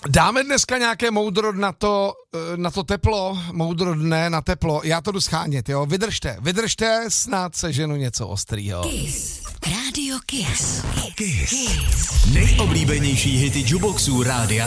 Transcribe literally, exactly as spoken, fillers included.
Dáme dneska nějaké moudro na to, na to teplo, moudro dne na teplo. Já to jdu schánět, jo. Vydržte, vydržte, snad se ženu něco ostrýho. Kiss. Rádio Kiss. Kiss. Kiss. Nejoblíbenější hity Juboxů rádia